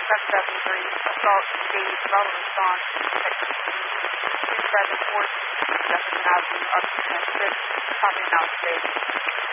773, assault engaged, vital response, Texas 2714, Justin Avenue, Arkansas 6, copy and out state.